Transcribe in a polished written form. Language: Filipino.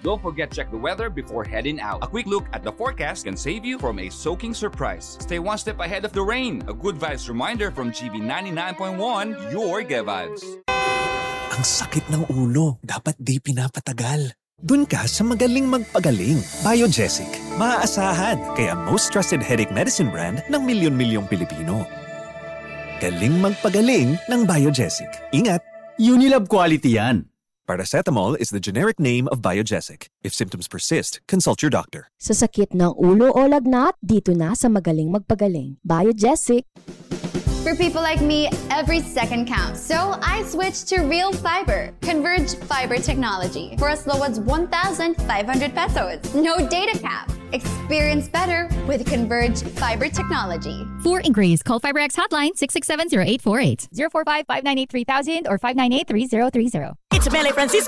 Don't forget to check the weather before heading out. A quick look at the forecast can save you from a soaking surprise. Stay one step ahead of the rain. A good vibes reminder from GB 99.1, your Get Vibes. Ang sakit ng ulo, dapat di pinapatagal. Dun ka sa magaling magpagaling. Biogesic. Maaasahan, kaya most trusted headache medicine brand ng milyon-milyong Pilipino. Galing magpagaling ng Biogesic. Ingat! Unilab quality yan. Paracetamol is the generic name of Biogesic. If symptoms persist, consult your doctor. Sa sakit ng ulo o lagnat, dito na sa magaling magpagaling. Biogesic. For people like me, every second counts. So I switched to Real Fiber, Converge Fiber Technology, for as low as 1,500 pesos. No data cap. Experience better with Converge Fiber Technology. For inquiries, call FiberX hotline 667-0848, 045-598-3000 or 598-3030. It's Mele Francisco.